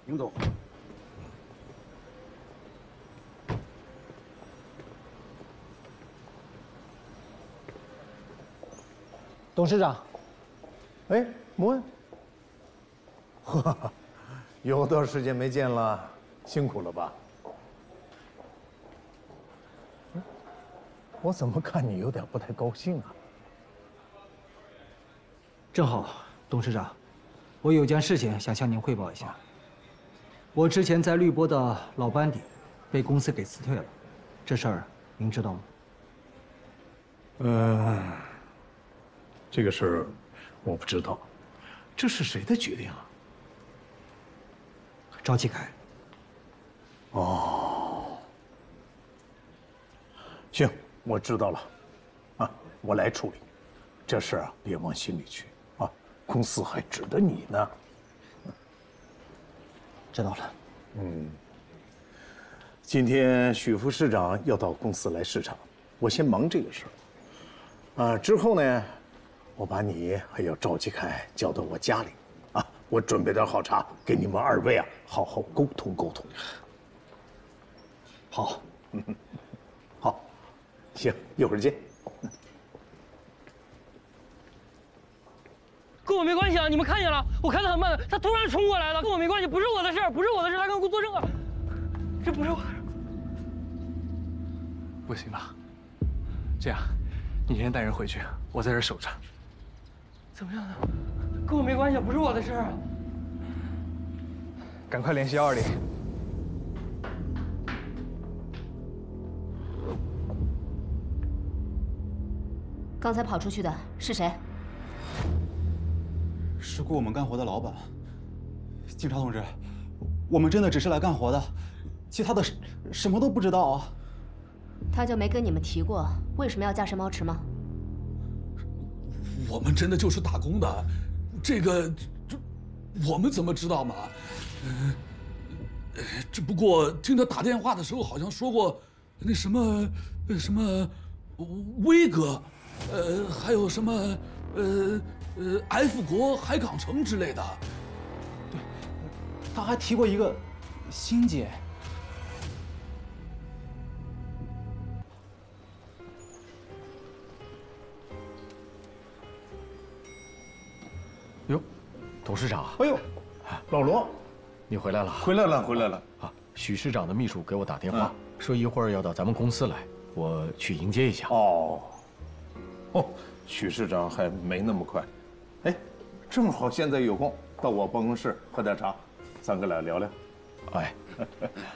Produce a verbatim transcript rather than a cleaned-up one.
林总。 董事长， 哎，莫问，呵，有段时间没见了，辛苦了吧？我怎么看你有点不太高兴啊？ 正好，董事长，我有件事情想向您汇报一下。我之前在绿波的老班底，被公司给辞退了，这事儿您知道吗？ 嗯，这个事儿我不知道，这是谁的决定啊？ 赵继凯。 哦，行，我知道了，啊，我来处理。这事儿啊，别往心里去啊，公司还指着你呢。 知道了。 嗯，今天许副市长要到公司来视察，我先忙这个事儿。啊，之后呢，我把你还有赵继凯叫到我家里，啊，我准备点好茶给你们二位啊，好好沟通沟通。 好， 好，行，一会儿见。 跟我没关系啊！你们看见了，我开得很慢的，他突然冲过来了，跟我没关系，不是我的事儿，不是我的事，他跟工作证啊，这不是我的事。 不行了，这样，你先带人回去，我在这儿守着。 怎么样呢？跟我没关系，不是我的事儿啊！ 赶快联系幺二零。 刚才跑出去的是谁？ 是雇我们干活的老板。警察同志，我们真的只是来干活的，其他的什什么都不知道啊。 他就没跟你们提过为什么要驾驶猫驰吗？ 我们真的就是打工的，这个这我们怎么知道嘛？呃，只不过听他打电话的时候好像说过那什么什么威哥，呃，还有什么呃呃 F 国海港城之类的。 对，他还提过一个欣姐。 哟，董事长。 哎呦，老罗， 你回来了。 回来了，回来了。 啊，许市长的秘书给我打电话，嗯、说一会儿要到咱们公司来，我去迎接一下。 哦，哦，许市长还没那么快。哎，正好现在有空，到我办公室喝点茶，咱哥俩聊聊。 哎。